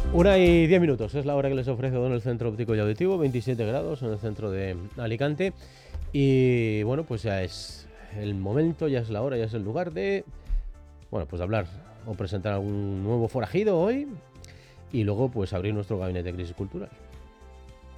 1:10 es la hora que les ofrezco en el Centro Óptico y Auditivo, 27 grados en el centro de Alicante. Y bueno, pues ya es el momento, ya es la hora, ya es el lugar de, bueno, pues de hablar o presentar algún nuevo forajido hoy y luego pues abrir nuestro gabinete de crisis cultural.